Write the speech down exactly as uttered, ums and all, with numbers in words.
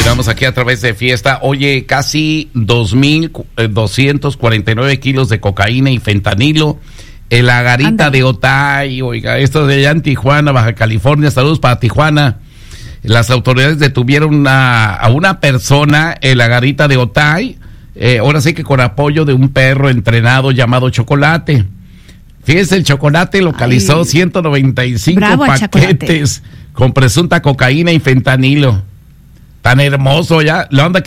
Continuamos aquí a través de Fiesta. Oye, casi dos mil doscientos cuarenta y nueve kilos de cocaína y fentanilo en la garita Anda. de Otay. Oiga, esto de allá en Tijuana, Baja California. Saludos para Tijuana. Las autoridades detuvieron una, a una persona en la garita de Otay. Eh, ahora sí que con apoyo de un perro entrenado llamado Chocolate. Fíjense, el Chocolate localizó Ay. ciento noventa y cinco Bravo, paquetes Chocolate. con presunta cocaína y fentanilo. Tan hermoso ya. La onda